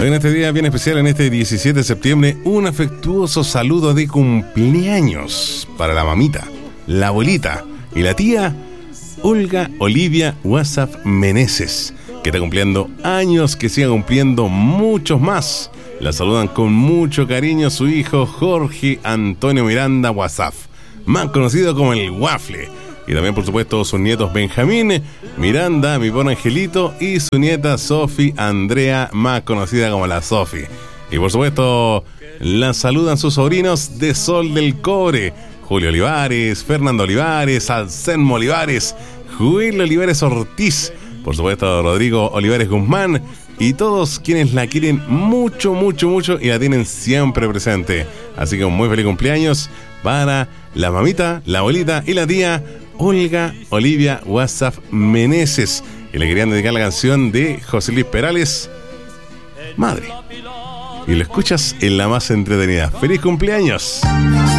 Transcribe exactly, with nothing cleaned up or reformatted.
Hoy en este día bien especial, en este diecisiete de septiembre, un afectuoso saludo de cumpleaños para la mamita, la abuelita y la tía Olga Olivia Wassaf Meneses, que está cumpliendo años, que siga cumpliendo muchos más. La saludan con mucho cariño su hijo Jorge Antonio Miranda Wassaf, más conocido como el Waffle. Y también, por supuesto, sus nietos Benjamín Miranda, mi buen angelito, y su nieta Sofi Andrea, más conocida como la Sofi. Y por supuesto, la saludan sus sobrinos de Sol del Cobre: Julio Olivares, Fernando Olivares, Alcenmo Olivares, Julio Olivares Ortiz, por supuesto Rodrigo Olivares Guzmán, y todos quienes la quieren mucho, mucho, mucho y la tienen siempre presente. Así que un muy feliz cumpleaños para la mamita, la abuelita y la tía Olga Olivia Wassaf Meneses. Y le querían dedicar la canción de José Luis Perales, Madre. Y lo escuchas en la más entretenida. ¡Feliz cumpleaños!